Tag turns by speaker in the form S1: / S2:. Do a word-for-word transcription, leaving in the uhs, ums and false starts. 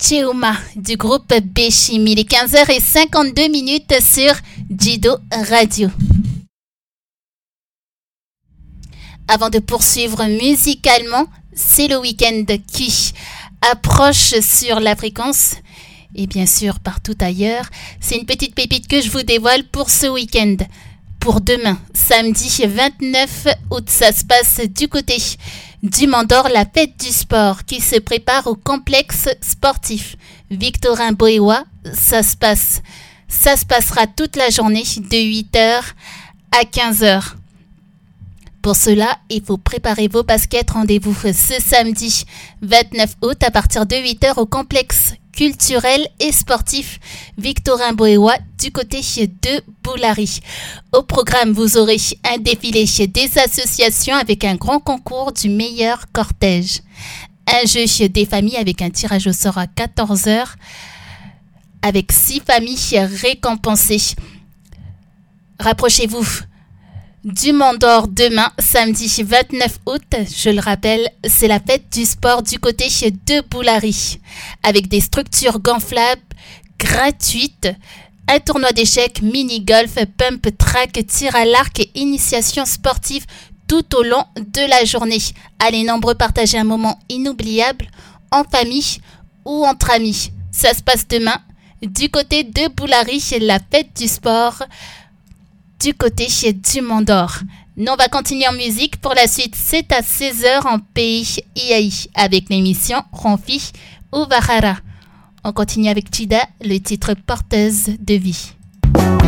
S1: Cheuma du groupe Béchim. Il est quinze heures cinquante-deux minutes sur Jido Radio. Avant de poursuivre musicalement, c'est le week-end qui approche sur la fréquence et bien sûr partout ailleurs. C'est une petite pépite que je vous dévoile pour ce week-end. Pour demain, samedi vingt-neuf août, ça se passe du côté du Mandor, la fête du sport qui se prépare au complexe sportif Victorin Boewa. Ça se passe, ça se passera toute la journée de huit heures à quinze heures. Pour cela, il faut préparer vos baskets. Rendez-vous ce samedi vingt-neuf août à partir de huit heures au complexe culturel et sportif Victorin Boewa du côté de Boulari. Au programme, vous aurez un défilé des associations avec un grand concours du meilleur cortège. Un jeu des familles avec un tirage au sort à quatorze heures avec six familles récompensées. Rapprochez-vous du Mandor demain, samedi vingt-neuf août, je le rappelle, c'est la fête du sport du côté de Boulari, avec des structures gonflables gratuites, un tournoi d'échecs, mini-golf, pump track, tir à l'arc et initiation sportive tout au long de la journée. Allez nombreux partager un moment inoubliable en famille ou entre amis. Ça se passe demain du côté de Boulari, la fête du sport du côté du Mandor. Nous, on va continuer en musique. Pour la suite, c'est à seize heures en pays I A I avec l'émission Ronfi ou Bahara. On continue avec Chida, le titre Porteuse de vie.